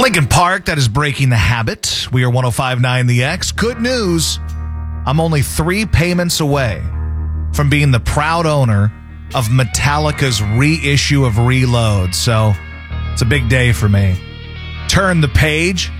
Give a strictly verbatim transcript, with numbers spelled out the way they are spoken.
Lincoln Park, that is breaking the habit. We are one oh five point nine The X. Good news. I'm only three payments away from being the proud owner of Metallica's reissue of Reload. So it's a big day for me. Turn the page.